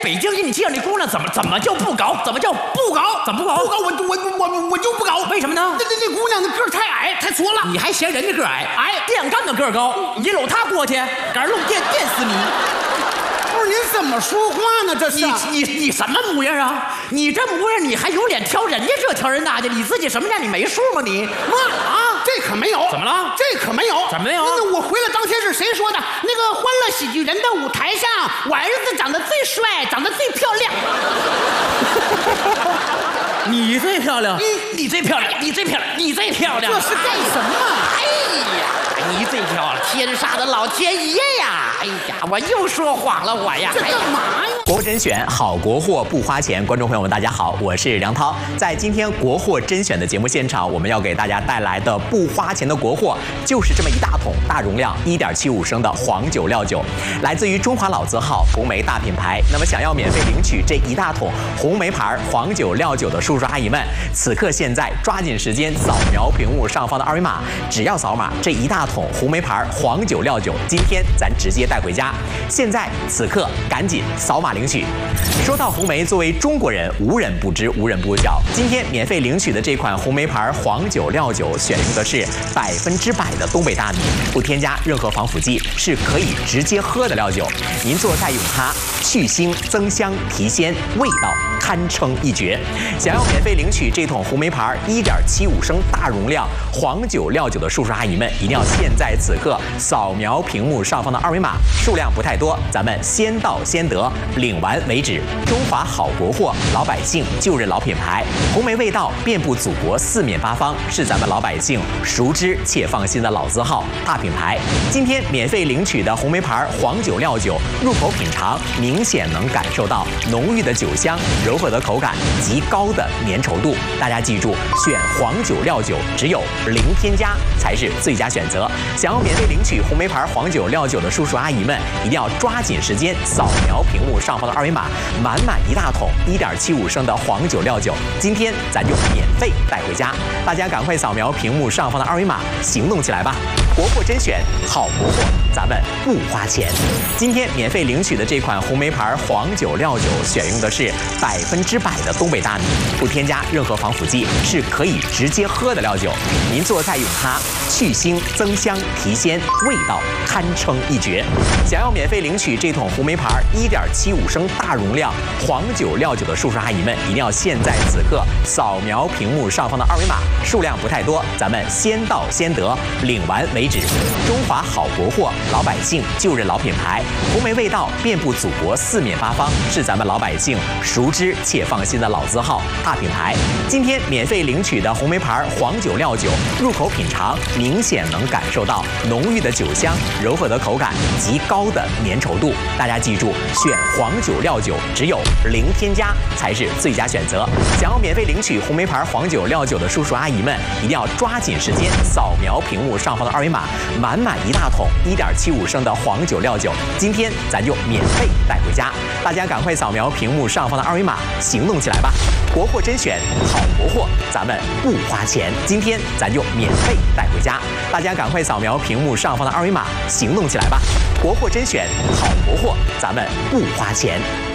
北京给你介绍那姑娘怎么就不高？怎么就不高？怎么不高？ 不高，我就不高。 为什么呢？ 那姑娘的个儿太矮，太矬了。 你还嫌人家个儿矮？电杆子个儿高，你搂她过去，杆漏电死你！ 不是您怎么说话呢？这是你什么模样啊？你这模样，你还有脸挑人家这挑人那的？你自己什么样？你没数吗你？ 妈啊，这可没有。 怎么了？ 这可没有。 怎么没有？ 那我回来当天是谁说的？那个欢乐喜剧人的舞台上，我儿子长得最帅，长得最漂亮。 你最漂亮，你最漂亮，你最漂亮，你最漂亮。 这是干什么？ 哎呀，你最漂亮，天杀的老天爷呀！哎呀，我又说谎了，我呀。 这干嘛呀？ 国货甄选，好国货不花钱。观众朋友们，大家好，我是梁涛。在今天国货甄选的节目现场，我们要给大家带来的不花钱的国货，就是这么一大桶大容量1.75升的黄酒料酒，来自于中华老字号红梅大品牌。那么，想要免费领取这一大桶红梅牌黄酒料酒的叔叔阿姨们，此刻现在抓紧时间扫描屏幕上方的二维码，只要扫码，这一大桶红梅牌黄酒料酒，今天咱直接带回家。现在此刻赶紧扫码领取。说到红梅，作为中国人，无人不知，无人不晓。今天免费领取的这款红梅牌黄酒料酒，选用的是100%的东北大米，不添加任何防腐剂，是可以直接喝的料酒。您做菜用它，去腥增香提鲜，味道堪称一绝。想要免费领取这桶红梅牌1.75升大容量黄酒料酒的叔叔阿姨们，一定要现在此刻扫描屏幕上方的二维码，数量不太多，咱们先到先得，领完为止。中华好国货，老百姓就认老品牌，红梅味道遍布祖国四面八方，是咱们老百姓熟知且放心的老字号大品牌。今天免费领取的红梅牌黄酒料酒，入口品尝明显能感受到浓郁的酒香，柔和的口感，极高的粘稠度。大家记住，选黄酒料酒只有零添加才是最佳选择。想要免费领取红梅牌黄酒料酒的叔叔阿姨们，一定要抓紧时间扫描屏幕上方的二维码，满一大桶1.75升的黄酒料酒，今天咱就免费带回家。大家赶快扫描屏幕上方的二维码，行动起来吧！国货甄选，好国货，咱们不花钱。今天免费领取的这款红梅牌黄酒料酒，选用的是100%的东北大米，不添加任何防腐剂，是可以直接喝的料酒。您做菜用它，去腥增香提鲜，味道堪称一绝。想要免费领取这桶红梅牌1.75升大容量黄酒料酒的叔叔阿姨们，一定要现在此刻扫描屏幕上方的二维码，数量不太多，咱们先到先得，领完为止。中华好国货，老百姓就认老品牌，红梅味道遍布祖国四面八方，是咱们老百姓熟知且放心的老字号大品牌。今天免费领取的红梅牌黄酒料酒，入口品尝明显能感受到浓郁的酒香，柔和的口感，极高的粘稠度。大家记住，选黄酒料酒只有零添加才是最佳选择。想要免费领取红梅牌黄酒料酒的叔叔阿姨们，一定要抓紧时间扫描屏幕上方的二维码，满一大桶1.75升的黄酒料酒，今天咱就免费带回家。大家赶快扫描屏幕上方的二维码，行动起来吧！国货甄选，好国货，咱们不花钱。今天咱就免费带回家。大家赶快扫描屏幕上方的二维码，行动起来吧！国货甄选，好国货，咱们不花钱。